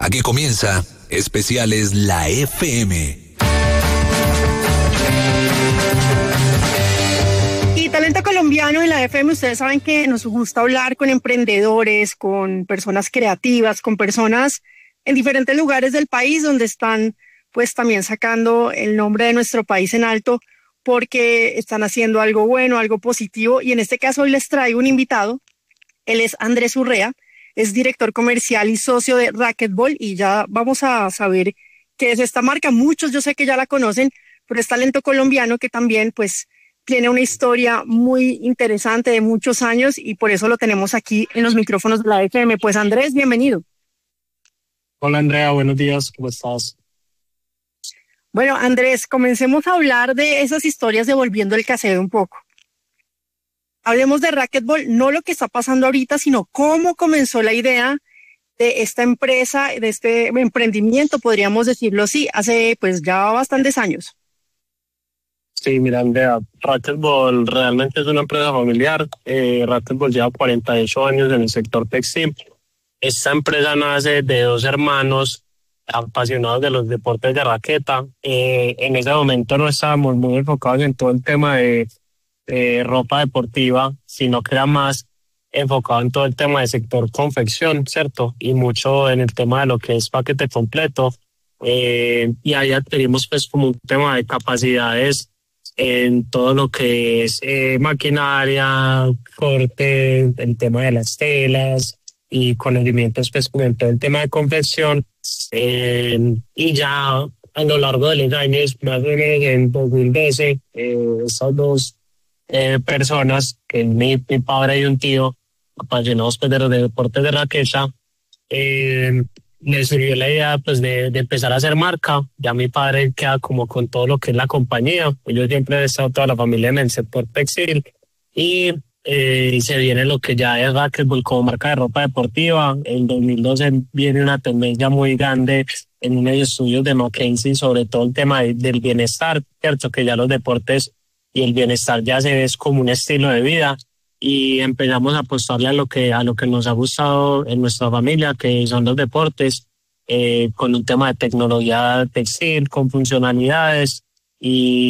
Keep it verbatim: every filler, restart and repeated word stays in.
Aquí comienza Especiales La F M. Y Talento Colombiano en la F M, ustedes saben que nos gusta hablar con emprendedores, con personas creativas, con personas en diferentes lugares del país donde están pues también sacando el nombre de nuestro país en alto porque están haciendo algo bueno, algo positivo. Y en este caso hoy les traigo un invitado. Él es Andrés Urrea, es director comercial y socio de Racquetball, y ya vamos a saber qué es esta marca. Muchos yo sé que ya la conocen, pero es talento colombiano que también pues tiene una historia muy interesante de muchos años y por eso lo tenemos aquí en los micrófonos de la F M. Pues Andrés, bienvenido. Hola Andrea, buenos días, ¿cómo estás? Bueno, Andrés, comencemos a hablar de esas historias devolviendo el cassette un poco. Hablemos de Racquetball, no lo que está pasando ahorita, sino cómo comenzó la idea de esta empresa, de este emprendimiento, podríamos decirlo así, hace pues ya bastantes años. Sí, mira Andrea, Racquetball realmente es una empresa familiar. Eh, Racquetball lleva cuarenta y ocho años en el sector textil. Esta empresa nace de dos hermanos apasionados de los deportes de raqueta. Eh, en ese momento no estábamos muy enfocados en todo el tema de Eh, ropa deportiva, sino que era más enfocado en todo el tema de sector confección, ¿cierto? Y mucho en el tema de lo que es paquete completo. Eh, y ahí adquirimos pues como un tema de capacidades en todo lo que es eh, maquinaria, corte, el tema de las telas y conocimientos pues como en todo el tema de confección. Eh, y ya a lo largo de los años, más o menos en dos mil doce, eh, estos dos Eh, personas, que mi, mi padre y un tío apasionados pues, de los deportes de raqueta, eh, les surgió la idea pues de, de empezar a hacer marca. Ya mi padre queda como con todo lo que es la compañía. Yo siempre he estado toda la familia en el sector textil y eh, se viene lo que ya es Racquetball como marca de ropa deportiva. En dos mil doce viene una tendencia muy grande en unos estudios de McKinsey sobre todo el tema de, del bienestar, cierto, que ya los deportes y el bienestar ya se ve como un estilo de vida, y empezamos a apostarle a lo que a lo que nos ha gustado en nuestra familia, que son los deportes, eh, con un tema de tecnología textil, con funcionalidades y